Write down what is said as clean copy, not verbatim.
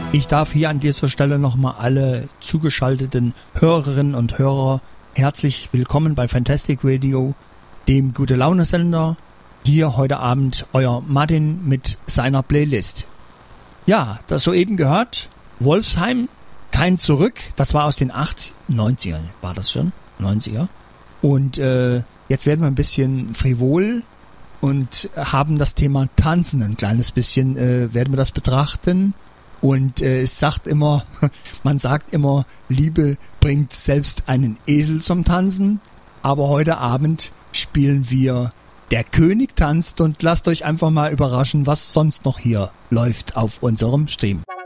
Ich darf hier an dieser Stelle nochmal alle zugeschalteten Hörerinnen und Hörer herzlich willkommen bei Fantastic Radio, dem Gute-Laune-Sender. Hier heute Abend euer Martin mit seiner Playlist. Ja, das soeben gehört, Wolfsheim, kein Zurück, das war aus den 90ern, war das schon? 90er. Und jetzt werden wir ein bisschen frivol und haben das Thema Tanzen ein kleines bisschen, werden wir das betrachten. Und es sagt immer, man sagt immer, Liebe bringt selbst einen Esel zum Tanzen. Aber heute Abend spielen wir Der König tanzt und lasst euch einfach mal überraschen, was sonst noch hier läuft auf unserem Stream.